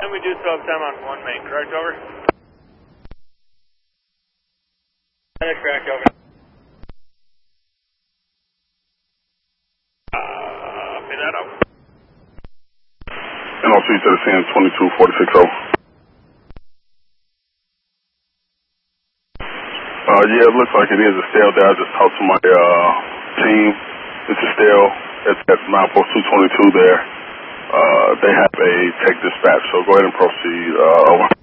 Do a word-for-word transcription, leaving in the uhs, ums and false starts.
And we do still have time on one main, correct, over? That is correct, over. Uh, pay that up. N O C to the scene, twenty-two forty-six oh. Uh, yeah, it looks like it is a stale there. I just talked to my uh, team. It's a stale. It's at milepost two twenty-two there. Uh, they have a tech dispatch, so go ahead and proceed. Uh, over.